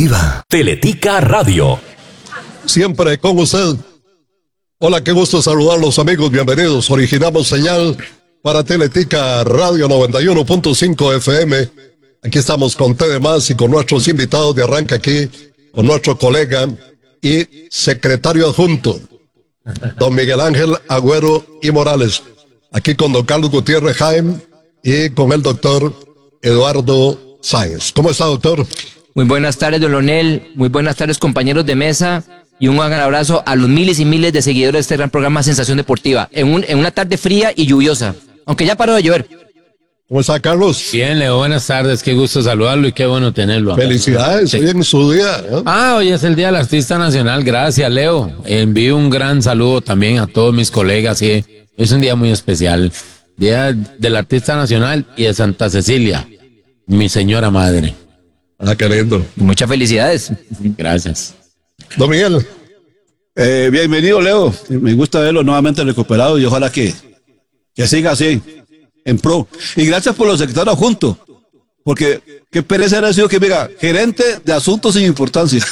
Deportiva. Teletica Radio. Siempre con usted. Hola, qué gusto saludarlos, amigos. Bienvenidos. Originamos señal para Teletica Radio 91.5 FM. Aquí estamos con TDMás y con nuestros invitados de arranque aquí, con nuestro colega y secretario adjunto, don Miguel Ángel Agüero y Morales. Aquí con don Carlos Gutiérrez Jaime y con el doctor Eduardo Sáenz. ¿Cómo está, doctor? Muy buenas tardes, don Leonel. Muy buenas tardes, compañeros de mesa. Y un gran abrazo a los miles y miles de seguidores de este gran programa Sensación Deportiva. En una tarde fría y lluviosa, aunque ya paró de llover. ¿Cómo está, Carlos? Bien, Leo, buenas tardes. Qué gusto saludarlo y qué bueno tenerlo. Felicidades, sí. Hoy en su día, ¿no? Hoy es el Día del Artista Nacional. Gracias, Leo. Envío un gran saludo también a todos mis colegas. Sí, es un día muy especial. Día del Artista Nacional y de Santa Cecilia, mi señora madre. Ah, qué lindo. Muchas felicidades. Gracias. Don Miguel. Bienvenido, Leo. Me gusta verlo nuevamente recuperado y ojalá que siga así, en pro. Y gracias por los secretarios juntos, porque qué pereza era sido que diga gerente de asuntos sin importancia.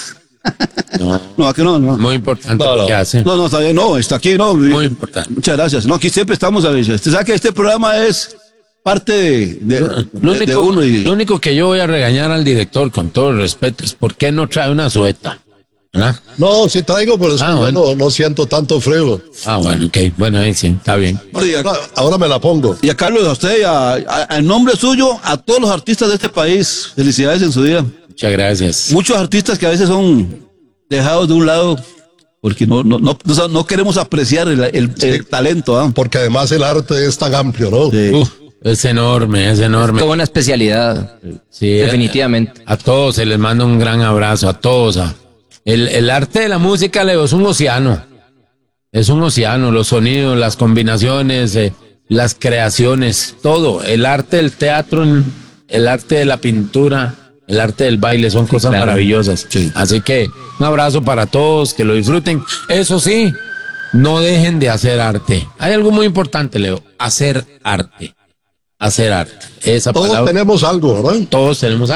No, aquí no. Muy importante lo que hace. No, está bien, no, está aquí, no. Muy importante. Muchas gracias. No, aquí siempre estamos a veces. Usted sabe que este programa es parte de uno. Lo único que yo voy a regañar al director, con todo el respeto, es por qué no trae una sueta. ¿Verdad? No, sí traigo, pero no siento tanto frío. Bueno, ok. Bueno, ahí sí, está bien. Ahora me la pongo. Y a Carlos, a usted, en nombre suyo, a todos los artistas de este país, felicidades en su día. Muchas gracias. Muchos artistas que a veces son dejados de un lado porque no queremos apreciar el talento. ¿Eh? Porque además el arte es tan amplio, ¿no? Sí. Es enorme. Toda una especialidad. Sí, definitivamente. A todos se les manda un gran abrazo, a todos. El arte de la música, Leo, es un océano. Es un océano, los sonidos, las combinaciones, las creaciones, todo. El arte del teatro, el arte de la pintura, el arte del baile, son cosas maravillosas. Sí. Así que un abrazo para todos, que lo disfruten. Eso sí, no dejen de hacer arte. Hay algo muy importante, Leo, hacer arte. Hacer arte. Esa todos palabra, tenemos algo, ¿verdad? Todos tenemos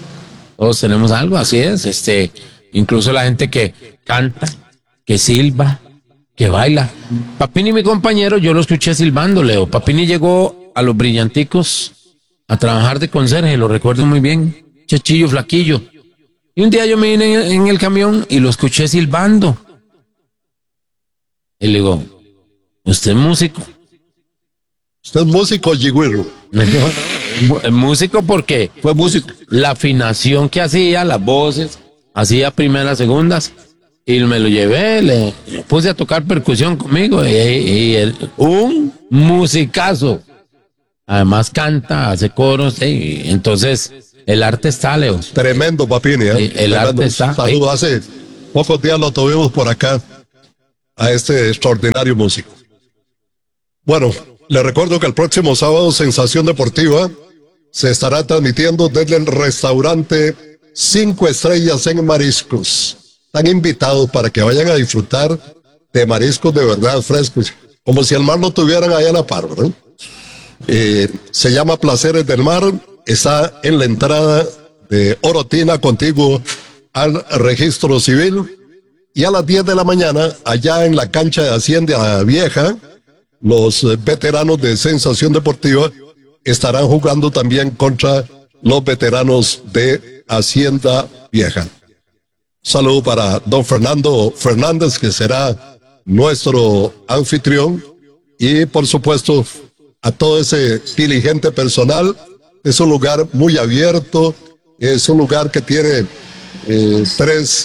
algo, así es. Incluso la gente que canta, que silba, que baila. Papini, mi compañero, yo lo escuché silbando, Leo. Papini llegó a Los Brillanticos a trabajar de conserje, lo recuerdo muy bien. Chechillo, flaquillo. Y un día yo me vine en el camión y lo escuché silbando. Y le digo, ¿usted es músico? ¿Usted es músico, Yigüirro? Músico porque fue músico. La afinación que hacía, las voces, hacía primeras, segundas, y me lo llevé, le puse a tocar percusión conmigo, y un musicazo. Además canta, hace coros, y entonces el arte está, Leo. Tremendo, Papini, ¿eh? El arte está. Saludos, hace pocos días lo tuvimos por acá, a este extraordinario músico. Bueno, le recuerdo que el próximo sábado, Sensación Deportiva se estará transmitiendo desde el restaurante 5 estrellas en mariscos. Están invitados para que vayan a disfrutar de mariscos de verdad frescos, como si el mar lo tuvieran allá a la par, ¿verdad? Se llama Placeres del Mar, está en la entrada de Orotina, contiguo al registro civil, y a las 10 de la mañana, allá en la cancha de Hacienda Vieja, los veteranos de Sensación Deportiva estarán jugando también contra los veteranos de Hacienda Vieja. Saludo para don Fernando Fernández, que será nuestro anfitrión, y por supuesto a todo ese diligente personal. Es un lugar muy abierto, es un lugar que tiene tres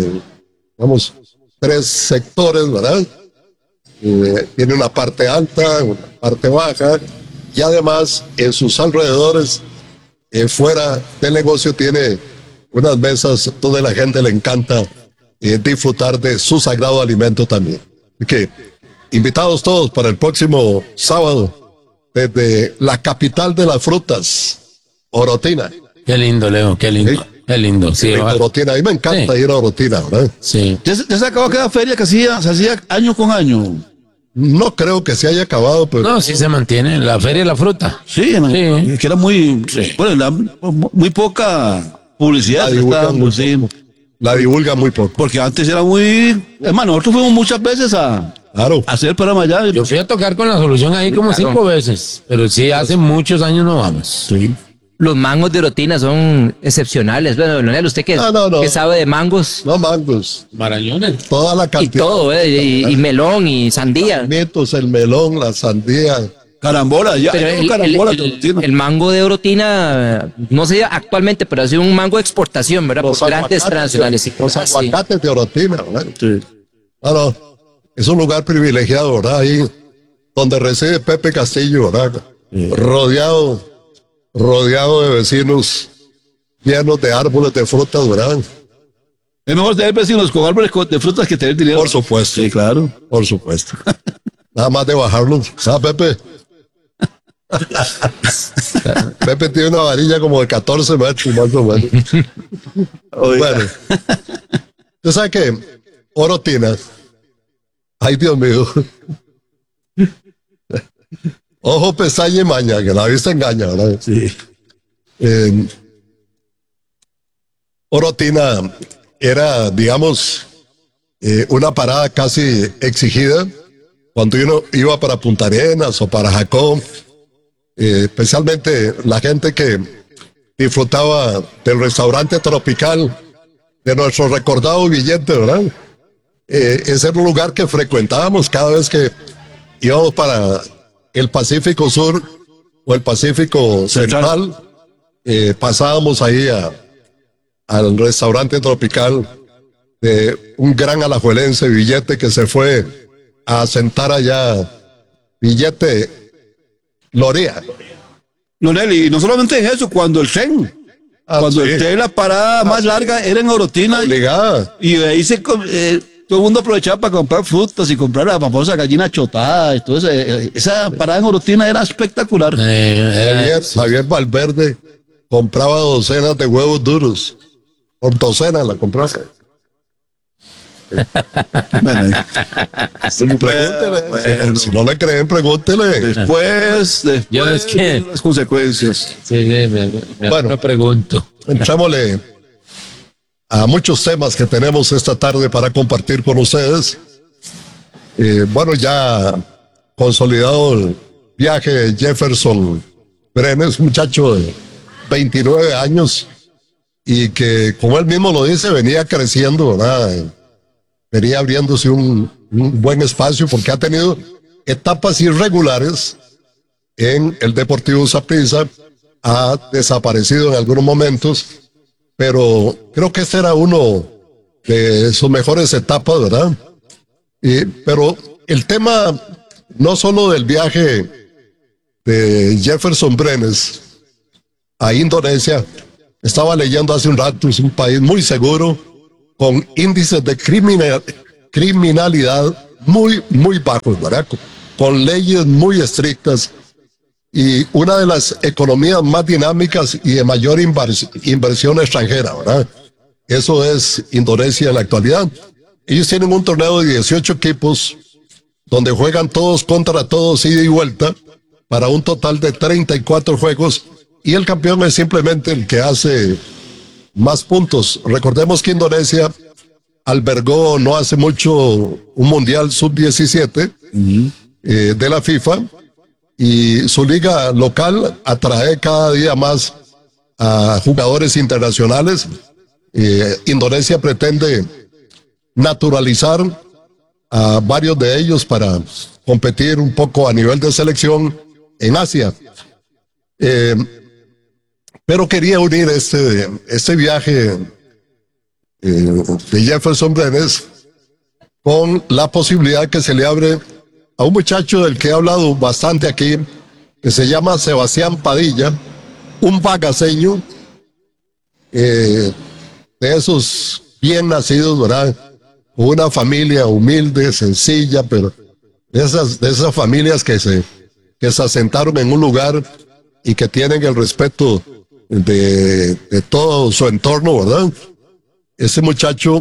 sectores, ¿verdad? Tiene una parte alta, una parte baja, y además en sus alrededores, fuera del negocio, tiene unas mesas donde la gente le encanta disfrutar de su sagrado alimento también. Así que invitados todos para el próximo sábado desde la capital de las frutas, Orotina. Qué lindo, Leo, qué lindo. ¿Sí? Qué lindo, sí. Orotina, a mí me encanta ir a Orotina, ¿verdad? Sí. ¿Ya se acabó aquella feria que se hacía año con año? No creo que se haya acabado, pero... No, sí se mantiene, la feria de la fruta. Sí, que era muy... Sí. Bueno, muy poca publicidad. La divulgan estábamos, muy sí. poco. La divulga muy poco. Porque antes era muy... Hermano, nosotros fuimos muchas veces a Claro. hacer el programa allá. Yo fui a tocar con la Solución ahí como 5 veces, pero sí, hace muchos años no vamos. Los mangos de Orotina son excepcionales. Bueno, Leonel, usted que, No. que sabe de mangos No mangos. Marañones. Toda la y cantidad. todo, y melón y sandía. Mitos, el melón, la sandía. Carambola, ya. Pero Carambola, Orotina. el mango de Orotina, no sé actualmente, pero ha sido un mango de exportación, ¿verdad? Los Por grandes aguacates, transnacionales y Los cosas así. aguacates de Orotina, ¿verdad? Sí. No. Es un lugar privilegiado, ¿verdad? Ahí donde reside Pepe Castillo, ¿verdad? Rodeado de vecinos llenos de árboles de frutas, ¿verdad? Es mejor tener vecinos con árboles de frutas que tener dinero. Por supuesto. Sí, claro. Por supuesto. Nada más de bajarlos. ¿Sabes, Pepe? Pepe tiene una varilla como de 14 metros, más o menos. Oiga. Bueno. ¿Tú sabes qué? Orotina. Ay, Dios mío. Ojo, pestaña y maña, que la vista engaña, ¿verdad? Sí. Orotina era, digamos, una parada casi exigida cuando uno iba para Punta Arenas o para Jacó, especialmente la gente que disfrutaba del restaurante tropical de nuestro recordado billete, ¿verdad? Ese era un lugar que frecuentábamos cada vez que íbamos para el Pacífico Sur o el Pacífico Central. Pasábamos ahí al restaurante tropical de un gran alajuelense, Billete, que se fue a sentar allá. Billete Loría. Lonel, y no solamente en eso, cuando el tren, el tren, la parada más larga era en Orotina. Obligada. Y de ahí todo el mundo aprovechaba para comprar frutas y comprar la famosa gallina chotada. Y todo eso. Esa parada en Orotina era espectacular. Javier Valverde compraba docenas de huevos duros. Por docenas la compraba. Pregúntele. Si no le creen, pregúntele. Después Yo es que- las consecuencias. Sí, me Bueno. pregunto. Entrémosle a muchos temas que tenemos esta tarde para compartir con ustedes. Bueno, ya consolidado el viaje de Jefferson Brenes, un muchacho de 29 años y que, como él mismo lo dice, venía creciendo, ¿verdad? Venía abriéndose un buen espacio porque ha tenido etapas irregulares en el Deportivo Saprissa, ha desaparecido en algunos momentos, pero creo que este era uno de sus mejores etapas, ¿verdad? Pero el tema no solo del viaje de Jefferson Brenes a Indonesia, estaba leyendo hace un rato, es un país muy seguro, con índices de criminalidad muy, muy bajos, ¿verdad? Con leyes muy estrictas y una de las economías más dinámicas y de mayor inversión extranjera, ¿verdad? Eso es Indonesia en la actualidad. Ellos tienen un torneo de 18 equipos donde juegan todos contra todos, ida y vuelta, para un total de 34 juegos, y el campeón es simplemente el que hace más puntos. Recordemos que Indonesia albergó no hace mucho un Mundial Sub-17 de la FIFA, y su liga local atrae cada día más a jugadores internacionales. Indonesia pretende naturalizar a varios de ellos para competir un poco a nivel de selección en Asia. Pero quería unir este viaje de Jefferson Brenes con la posibilidad que se le abre a un muchacho del que he hablado bastante aquí, que se llama Sebastián Padilla, un bagaceño, de esos bien nacidos, ¿verdad? Una familia humilde, sencilla, pero de esas familias que se asentaron en un lugar y que tienen el respeto de todo su entorno, ¿verdad? Ese muchacho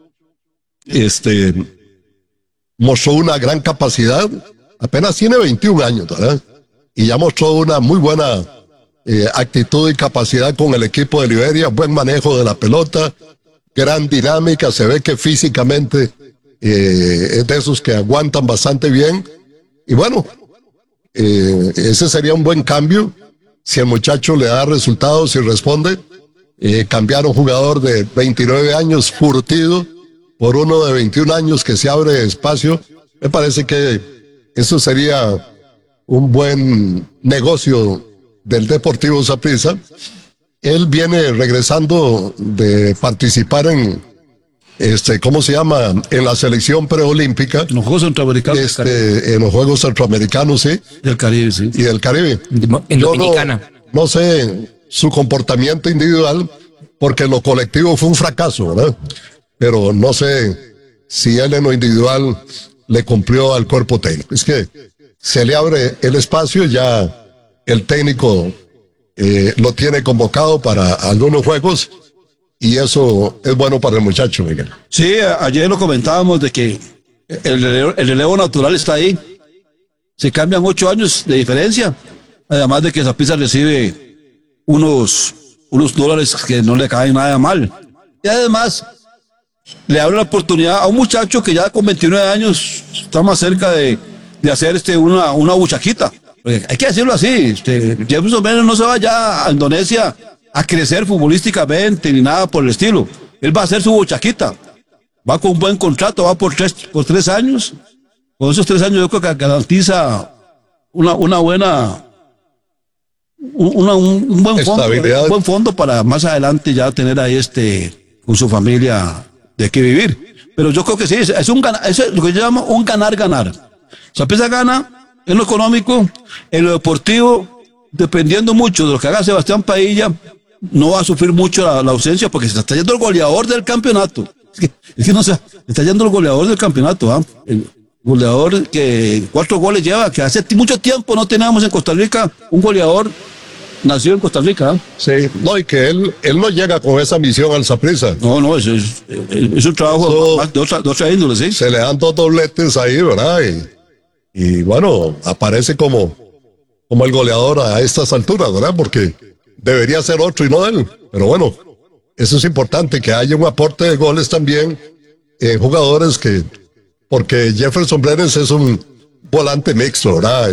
mostró una gran capacidad, apenas tiene 21 años, ¿verdad? Y ya mostró una muy buena actitud y capacidad con el equipo de Liberia, buen manejo de la pelota, gran dinámica, se ve que físicamente es de esos que aguantan bastante bien. Y bueno, ese sería un buen cambio si el muchacho le da resultados y responde. Cambiar un jugador de 29 años curtido por uno de 21 años que se abre espacio, me parece que eso sería un buen negocio del Deportivo Saprissa. Él viene regresando de participar en ¿cómo se llama? En la selección preolímpica. En los Juegos Centroamericanos. En los Juegos Centroamericanos, sí. Del Caribe, sí. Y del Caribe. En Dominicana. No sé su comportamiento individual, porque en lo colectivo fue un fracaso, ¿verdad? Pero no sé si él en lo individual le cumplió al cuerpo técnico. Es que se le abre el espacio, ya el técnico lo tiene convocado para algunos juegos y eso es bueno para el muchacho, Miguel. Sí, ayer lo comentábamos de que el relevo natural está ahí. Se cambian 8 años de diferencia, además de que Saprissa recibe unos dólares que no le caen nada mal. Y además le abre la oportunidad a un muchacho que ya con 29 años está más cerca de hacer una buchaquita. Porque hay que decirlo así, Jefferson Brenes no se va ya a Indonesia a crecer futbolísticamente ni nada por el estilo. Él va a hacer su buchaquita. Va con un buen contrato, va por 3 años. Con esos 3 años yo creo que garantiza una buena... un buen fondo para más adelante ya tener ahí con su familia de qué vivir. Pero yo creo que sí, es lo que yo llamo un ganar-ganar. Saprissa gana en lo económico, en lo deportivo, dependiendo mucho de lo que haga Sebastián Padilla, no va a sufrir mucho la ausencia porque se está yendo el goleador del campeonato. Es que no sé, está yendo el goleador del campeonato, ¿ah? El goleador que 4 goles lleva, que hace mucho tiempo no teníamos en Costa Rica un goleador nacido en Costa Rica. ¿Eh? Sí, no, y que él no llega con esa misión al Saprissa. No, es un trabajo de otra índole, ¿sí? Se le dan 2 dobletes ahí, ¿verdad? Y bueno, aparece como el goleador a estas alturas, ¿verdad? Porque debería ser otro y no él. Pero bueno, eso es importante, que haya un aporte de goles también en jugadores porque Jefferson Brenes es un volante mixto, ¿verdad?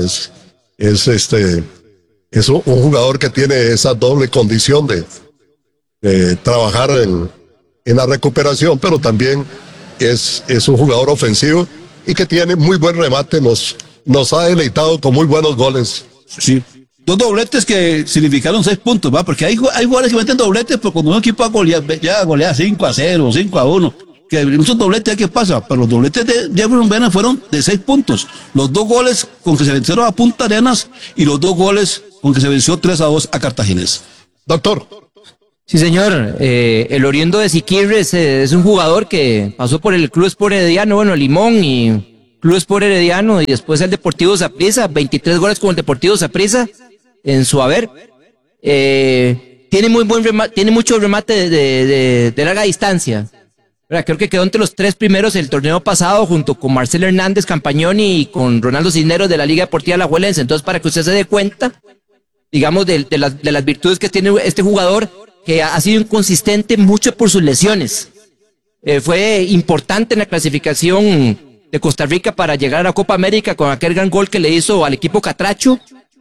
Es un jugador que tiene esa doble condición de trabajar en la recuperación, pero también es un jugador ofensivo y que tiene muy buen remate, nos ha deleitado con muy buenos goles. Sí. 2 dobletes que significaron 6 puntos, ¿va? Porque hay jugadores que meten dobletes, pero cuando un equipo golea 5-0, 5-1, que esos dobletes, ¿qué pasa? Pero los dobletes de Jefferson Brenes fueron de 6 puntos. Los 2 goles con que se vencieron a Punta Arenas y los 2 goles con que se venció 3-2 a Cartaginés. Doctor. Sí, señor. El oriundo de Siquirres es un jugador que pasó por el Club Sport Herediano, bueno, Limón y Club Sport Herediano, y después el Deportivo Saprissa, 23 goles con el Deportivo Saprissa en su haber. Tiene muy buen remate, tiene mucho remate de larga distancia. Creo que quedó entre los 3 primeros el torneo pasado, junto con Marcelo Hernández Campagnoni y con Ronaldo Cisneros de la Liga Deportiva Alajuelense. Entonces, para que usted se dé cuenta, digamos, de las virtudes que tiene este jugador, que ha sido inconsistente mucho por sus lesiones. Fue importante en la clasificación de Costa Rica para llegar a la Copa América con aquel gran gol que le hizo al equipo Catracho.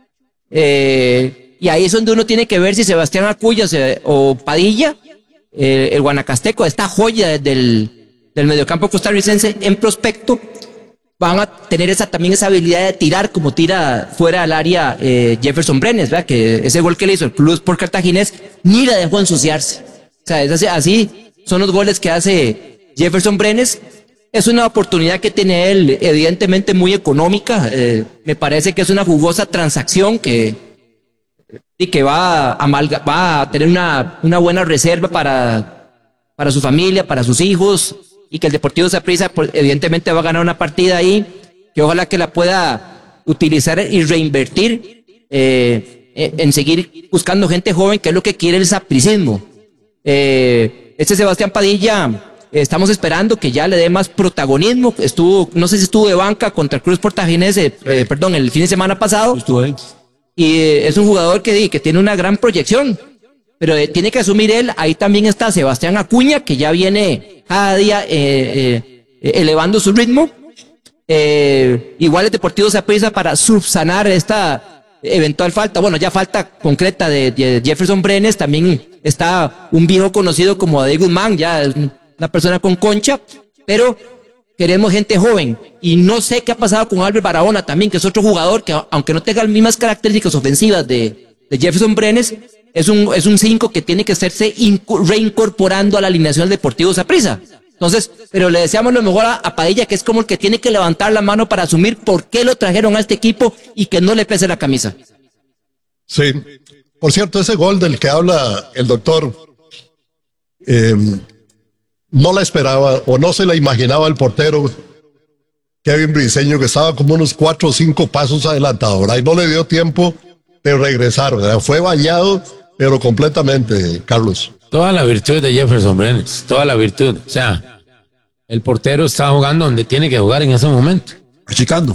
Y ahí es donde uno tiene que ver si Sebastián Acuña o Padilla, el guanacasteco, esta joya del mediocampo costarricense en prospecto, van a tener también esa habilidad de tirar como tira fuera del área Jefferson Brenes, ¿verdad? Que ese gol que le hizo el Club Sport Cartaginés ni la dejó ensuciarse. O sea, así son los goles que hace Jefferson Brenes. Es una oportunidad que tiene él, evidentemente muy económica. Me parece que es una jugosa transacción que va a tener una buena reserva para su familia, para sus hijos, y que el Deportivo Saprissa evidentemente va a ganar una partida ahí, que ojalá que la pueda utilizar y reinvertir en seguir buscando gente joven, que es lo que quiere el sapricismo. Sebastián Padilla, estamos esperando que ya le dé más protagonismo. No sé si estuvo de banca contra el Cruz Cartaginés, el fin de semana pasado. Estuvo ahí. y es un jugador que tiene una gran proyección, pero tiene que asumir él. Ahí también está Sebastián Acuña, que ya viene cada día elevando su ritmo. Igual el Deportivo Saprissa para subsanar esta eventual falta. Bueno, ya falta concreta de Jefferson Brenes. También está un viejo conocido como David Guzmán, ya es una persona con concha, pero queremos gente joven. Y no sé qué ha pasado con Albert Barahona también, que es otro jugador que, aunque no tenga las mismas características ofensivas de Jefferson Brenes, es un 5 que tiene que estarse reincorporando a la alineación del Deportivo Saprissa. Entonces, pero le deseamos lo mejor a Padilla, que es como el que tiene que levantar la mano para asumir por qué lo trajeron a este equipo y que no le pese la camisa. Sí. Por cierto, ese gol del que habla el doctor, no la esperaba o no se la imaginaba el portero Kevin Briceño, que estaba como unos 4 o 5 pasos adelantado, ¿verdad? Y no le dio tiempo de regresar, ¿verdad? Fue bañado, pero completamente, Carlos. Toda la virtud de Jefferson Brenes, toda la virtud. O sea, el portero está jugando donde tiene que jugar en ese momento. Achicando.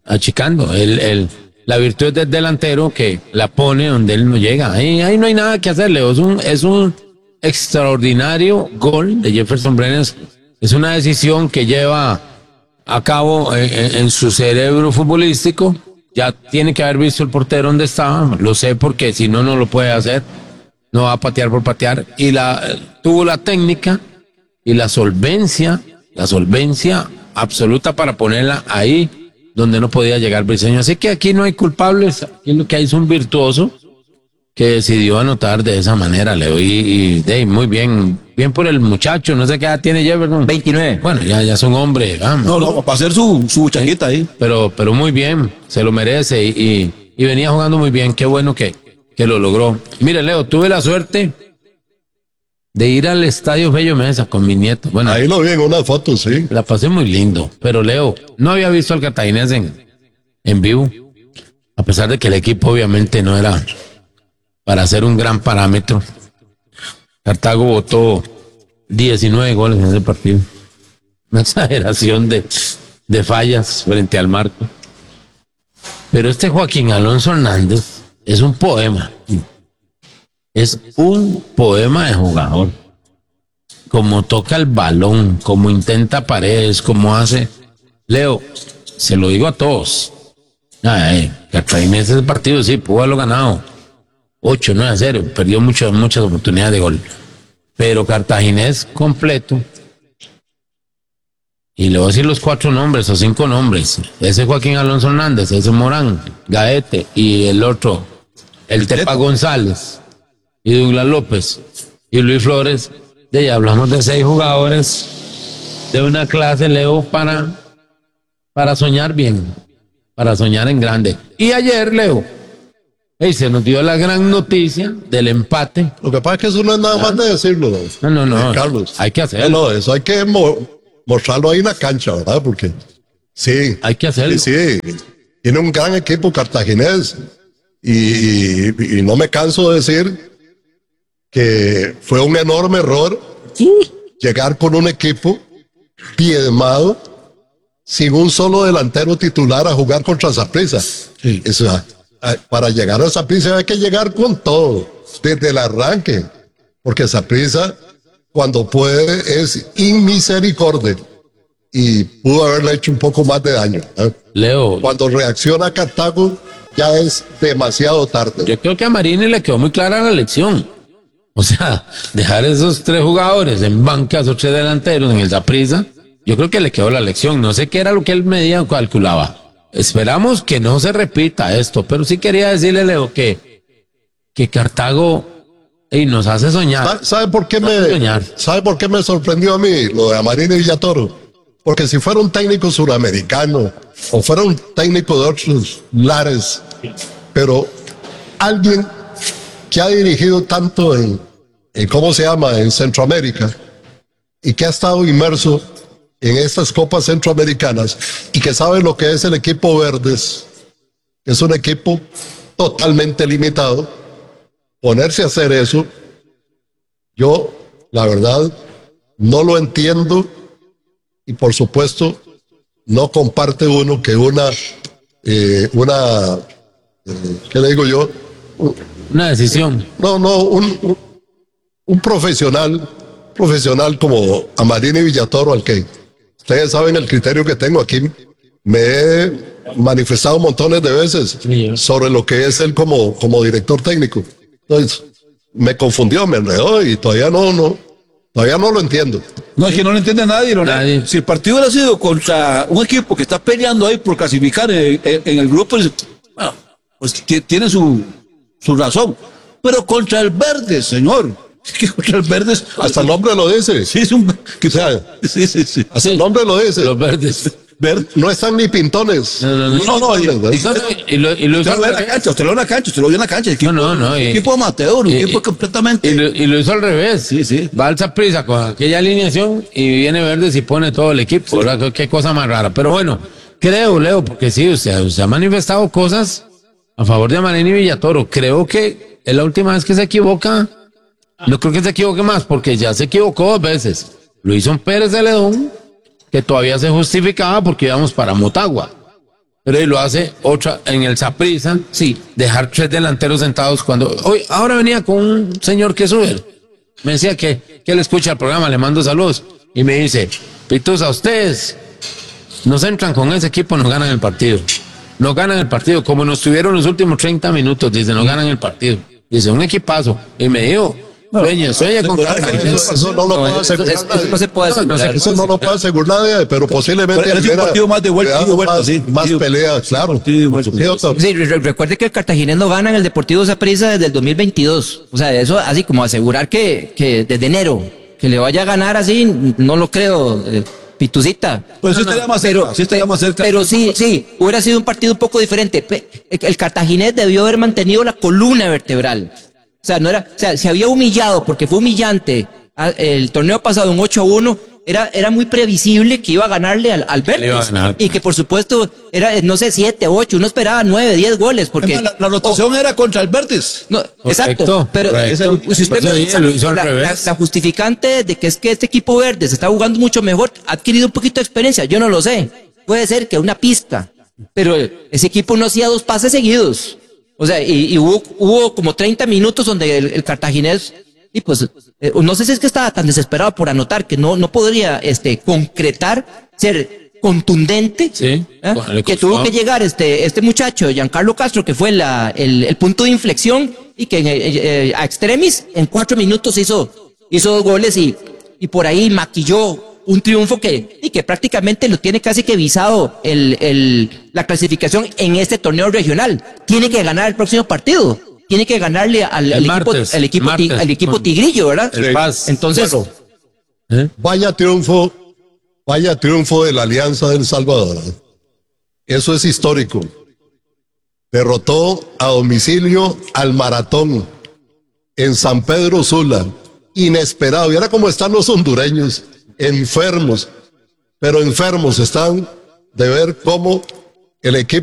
La virtud del delantero que la pone donde él no llega. Ahí no hay nada que hacerle. Es un extraordinario gol de Jefferson Brenes. Es una decisión que lleva a cabo en su cerebro futbolístico. Ya tiene que haber visto el portero donde estaba. Lo sé porque si no, no lo puede hacer. No va a patear por patear. Y tuvo la técnica y la solvencia absoluta para ponerla ahí donde no podía llegar Briceño. Así que aquí no hay culpables. Aquí lo que hay es un virtuoso que decidió anotar de esa manera, Leo. Y muy bien por el muchacho. No sé qué edad tiene Jefferson. 29. Bueno, ya es un hombre. Vamos. No, para hacer su changuita ahí. Pero muy bien, se lo merece y venía jugando muy bien. Qué bueno que lo logró. Mire, Leo, tuve la suerte de ir al Estadio Bello Mesa con mi nieto. Bueno, ahí lo vi en una foto, sí. La pasé muy lindo. Pero, Leo, no había visto al Cartaginés en vivo, a pesar de que el equipo obviamente no era para hacer un gran parámetro. Cartago botó 19 goles en ese partido. Una exageración de fallas frente al marco. Pero este Joaquín Alonso Hernández es un poema. Es un poema de jugador. Como toca el balón, como intenta paredes, como hace. Leo, se lo digo a todos. Cartaginés ese partido sí, pudo haberlo ganado 8-9-0, perdió muchas oportunidades de gol. Pero Cartaginés completo. Y le voy a decir los 4 nombres o 5 nombres. Ese Joaquín Alonso Hernández, ese Morán, Gaete y el otro, el Tepa González y Douglas López y Luis Flores. De ahí hablamos de 6 jugadores de una clase, Leo, para soñar bien, para soñar en grande. Y ayer, Leo, se nos dio la gran noticia del empate. Lo que pasa es que eso no es nada más de decirlo, No, Carlos. Hay que hacerlo. No, eso hay que mostrarlo ahí en la cancha, ¿verdad? Porque sí. Hay que hacerlo. Sí. Tiene un gran equipo Cartaginés. Y no me canso de decir que fue un enorme error llegar con un equipo diezmado sin un solo delantero titular a jugar contra Saprissa. Sí. Para llegar a Saprissa hay que llegar con todo, desde el arranque, porque Saprissa cuando puede es inmisericordia y pudo haberle hecho un poco más de daño. Leo, cuando reacciona Cartago ya es demasiado tarde. Yo creo que a Marini le quedó muy clara la lección. O sea, dejar esos 3 jugadores en banca, esos 3 delanteros en el Saprissa, yo creo que le quedó la lección. No sé qué era lo que él medía o calculaba. Esperamos que no se repita esto, pero sí quería decirle, Leo, que Cartago nos hace soñar. ¿Sabe por qué me sorprendió a mí lo de Amarini Villatoro? Porque si fuera un técnico suramericano o fuera un técnico de otros lares, pero alguien que ha dirigido tanto en en Centroamérica y que ha estado inmerso en estas copas centroamericanas y que sabe lo que es el equipo Verdes, que es un equipo totalmente limitado, ponerse a hacer eso, yo, la verdad, no lo entiendo y por supuesto no comparte uno que una ¿qué le digo yo? Una decisión. Un profesional como Amarini Villatoro, al que ustedes saben el criterio que tengo aquí, me he manifestado montones de veces sobre lo que es él como director técnico. Entonces, me confundió, me enredó y todavía no lo entiendo. No, es que no lo entiende nadie. Nadie. Si el partido hubiera sido contra un equipo que está peleando ahí por clasificar en el grupo, bueno, pues tiene su razón. Pero contra el Verde, señor. Es que contra el Verde Hasta el nombre lo dice. Sí, es un... O sea, Sí. hasta el nombre lo dice. Los verdes. Verde. No están ni pintones. No. Y lo hizo Usted lo ve en la cancha, usted lo ve en la cancha. Equipo, No. Equipo amateur, un equipo completamente... Y lo hizo al revés. Sí. Va al Saprissa con aquella alineación y viene Verdes y pone todo el equipo. ¿Verdad? Qué cosa más rara. Pero bueno, creo, Leo, porque sí, usted ha manifestado cosas a favor de Amarini Villatoro. Creo que es la última vez que se equivoca. No creo que se equivoque más, porque ya se equivocó 2 veces. Lo hizo en Pérez de Ledón, que todavía se justificaba porque íbamos para Motagua. Pero él lo hace otra en el Saprissa, sí, dejar 3 delanteros sentados cuando... Ahora venía con un señor que sube. Me decía que él escucha el programa, le mando saludos. Y me dice, Pitus, a ustedes nos entran con ese equipo, nos ganan el partido. Nos ganan el partido, como nos tuvieron los últimos 30 minutos, dice, nos ganan el partido. Dice, un equipazo. Y me dijo... Sueña con eso no lo puede asegurar nadie. No se puede asegurar. Eso no lo puede asegurar nadie, pero posiblemente Pero es un partido más de vuelta, más pelea, claro. Sí, recuerde que el Cartaginés no gana en el Deportivo Saprissa desde el 2022. O sea, eso así como asegurar que desde enero que le vaya a ganar así, no lo creo, Pitucita. Pues sí estaría más cerca. Pero sí, hubiera sido un partido un poco diferente. El Cartaginés debió haber mantenido la columna vertebral. O sea, se había humillado porque fue humillante. El torneo pasado un 8-1, era muy previsible que iba a ganarle al Verdes. Y que por supuesto era, no sé, 7, 8, uno esperaba 9, 10 goles. Porque La rotación era contra el Verdes. No, exacto. Pero si usted la justificante de que es que este equipo verde se está jugando mucho mejor, ha adquirido un poquito de experiencia, yo no lo sé. Puede ser que una pizca, pero ese equipo no hacía 2 pases seguidos. O sea, y hubo como 30 minutos donde el Cartaginés, y pues, no sé si es que estaba tan desesperado por anotar que no podría concretar, ser contundente, sí, que tuvo que llegar este muchacho, Giancarlo Castro, que fue el punto de inflexión, y que a extremis, en 4 minutos hizo 2 goles y por ahí maquilló un triunfo que prácticamente lo tiene casi que visado la clasificación en este torneo regional. Tiene que ganar el próximo partido. Tiene que ganarle al equipo tigrillo, ¿verdad? El Paz. Entonces, Vaya triunfo de la Alianza del Salvador. Eso es histórico. Derrotó a domicilio al Maratón en San Pedro Sula. Inesperado. Y ahora cómo están los hondureños. Enfermos, pero enfermos están de ver cómo el equipo